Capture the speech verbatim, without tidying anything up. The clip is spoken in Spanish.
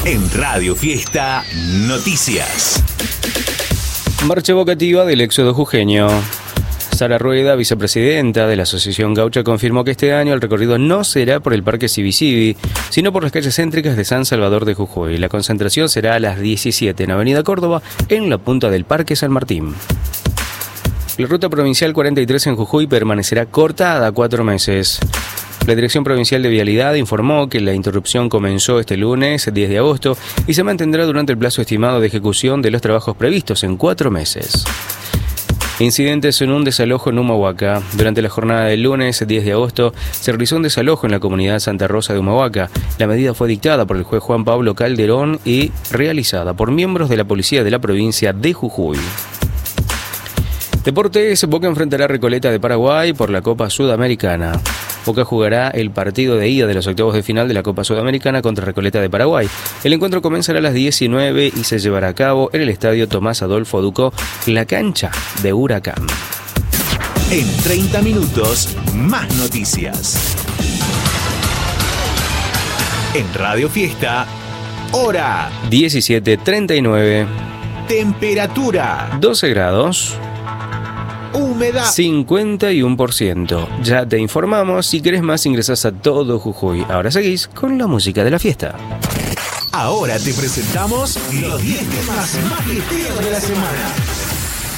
En Radio Fiesta Noticias. Marcha evocativa del éxodo jujeño. Sara Rueda, vicepresidenta de la Asociación Gaucha, confirmó que este año el recorrido no será por el Parque Civi-Civi, sino por las calles céntricas de San Salvador de Jujuy. La concentración será a las diecisiete en Avenida Córdoba, en la punta del Parque San Martín. La ruta provincial cuarenta y tres en Jujuy permanecerá cortada cuatro meses. La Dirección Provincial de Vialidad informó que la interrupción comenzó este lunes, diez de agosto, y se mantendrá durante el plazo estimado de ejecución de los trabajos previstos en cuatro meses. Incidentes en un desalojo en Humahuaca. Durante la jornada del lunes, diez de agosto, se realizó un desalojo en la comunidad Santa Rosa de Humahuaca. La medida fue dictada por el juez Juan Pablo Calderón y realizada por miembros de la policía de la provincia de Jujuy. Deportes, Boca enfrentará a Recoleta de Paraguay por la Copa Sudamericana. Boca jugará el partido de ida de los octavos de final de la Copa Sudamericana contra Recoleta de Paraguay. El encuentro comenzará a las diecinueve y se llevará a cabo en el estadio Tomás Adolfo Ducó, la cancha de Huracán. En treinta minutos, más noticias. En Radio Fiesta, hora diecisiete treinta y nueve. Temperatura doce grados. Humedad cincuenta y uno por ciento. Ya te informamos, si querés más ingresás a Todo Jujuy. Ahora seguís con la música de la fiesta. Ahora te presentamos los diez temas más fiesteros de la semana.